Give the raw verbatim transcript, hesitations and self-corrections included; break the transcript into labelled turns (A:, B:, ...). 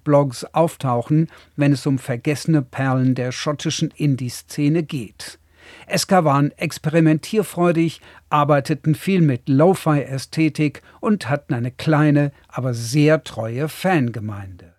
A: Blogs auftauchen, wenn es um vergessene Perlen der schottischen Indie-Szene geht. S K waren experimentierfreudig, arbeiteten viel mit Lo-Fi-Ästhetik und hatten eine kleine, aber sehr treue Fangemeinde.